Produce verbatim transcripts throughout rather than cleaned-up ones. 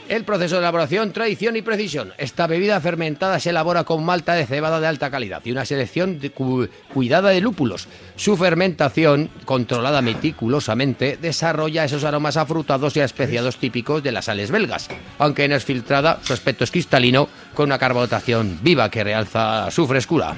El proceso de elaboración, tradición y precisión. Esta bebida fermentada se elabora con malta de cebada de alta calidad y una selección de cu- cuidada de lúpulos. Su fermentación, controlada meticulosamente, desarrolla esos aromas afrutados y especiados típicos de las sales belgas. Aunque no es filtrada, su aspecto es cristalino, con una carbonatación viva que realza su frescura.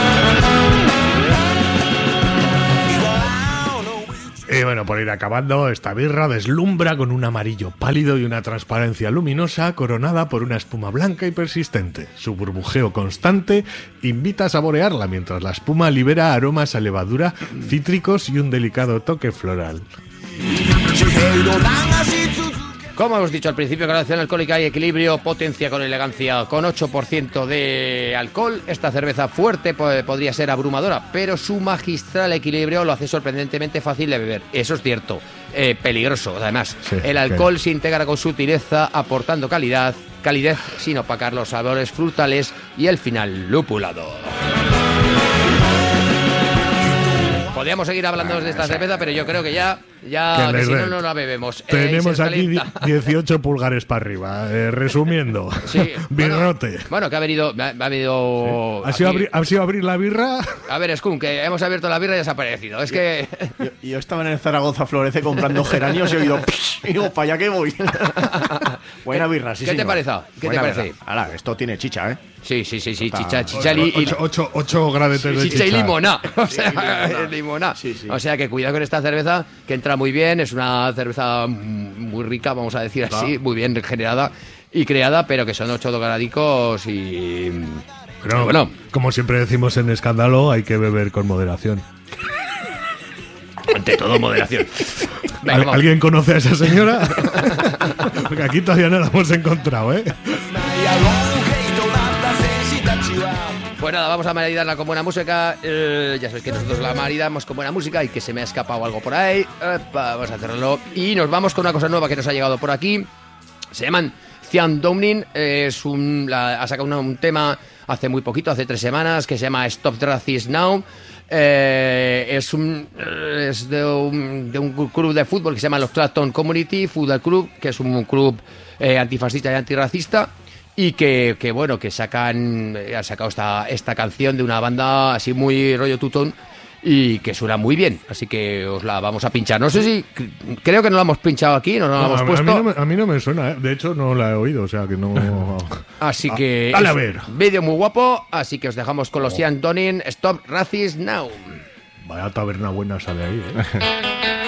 Y bueno, por ir acabando, esta birra deslumbra con un amarillo pálido y una transparencia luminosa coronada por una espuma blanca y persistente. Su burbujeo constante invita a saborearla mientras la espuma libera aromas a levadura, cítricos y un delicado toque floral. Como hemos dicho al principio, graduación alcohólica y equilibrio, potencia con elegancia, con ocho por ciento de alcohol. Esta cerveza fuerte po- podría ser abrumadora, pero su magistral equilibrio lo hace sorprendentemente fácil de beber. Eso es cierto, eh, peligroso además. Sí, El alcohol que... se integra con sutileza, aportando calidad, calidez sin opacar los sabores frutales y el final lupulado. Podríamos seguir hablando de esta cerveza, pero yo creo que ya, ya que que si le- no, no la bebemos. Tenemos Eh, y se aquí calienta. dieciocho pulgares para arriba. Eh, resumiendo, Sí, birrote. Bueno, bueno, que ha venido... Me ha, me ha venido ¿Ha sido, aquí- abrir, ¿Ha sido abrir la birra? A ver, Skun, que hemos abierto la birra y ya se ha aparecido. Es que... Yo, yo estaba en el Zaragoza Florece comprando geranios y he oído... Y digo, ¿para allá que voy? Buena birra, sí, ¿Qué te señor. parece? ¿Qué Buena te parece? birra. Ala, esto tiene chicha, ¿eh? Sí, sí, sí, sí, Está- chicha, chicha y, y- ocho, ocho, ocho gradetes de chicha chicha. y limoná. O sea, limoná. limoná. Sí, sí. O sea, que cuidado con esta cerveza, que entra muy bien. Es una cerveza muy rica, vamos a decir así, muy bien generada y creada, pero que son ocho gradicos y... Pero, bueno, como siempre decimos en Escándalo, hay que beber con moderación. ante todo, moderación. Venga, ¿Al- vamos. ¿Alguien conoce a esa señora? Porque aquí todavía no la hemos encontrado, ¿eh? Pues nada, vamos a maridarla con buena música. Eh, ya sabéis que nosotros la maridamos con buena música y que se me ha escapado algo por ahí. Epa, vamos a hacerlo. Y nos vamos con una cosa nueva que nos ha llegado por aquí. Se llaman Cian Downing. Eh, es un, la- ha sacado una- un tema hace muy poquito, hace tres semanas, que se llama Stop Racism Now. Eh, es un eh, es de un, de un club de fútbol que se llama los Clapton Community Football Club, que es un club eh, antifascista y antirracista. Y que, que bueno, que sacan, eh, han sacado esta, esta canción de una banda así muy rollo tutón y que suena muy bien, así que os la vamos a pinchar. No sé si, creo que no la hemos pinchado aquí, no, no la No, hemos a, puesto. a mí no me, a mí no me suena, ¿eh? De hecho no la he oído, o sea que no... Así Ah, que dale a es ver. un vídeo muy guapo, así que os dejamos con los Cian Downing, Stop Racism Now. Vaya taberna buena sale ahí, ¿eh?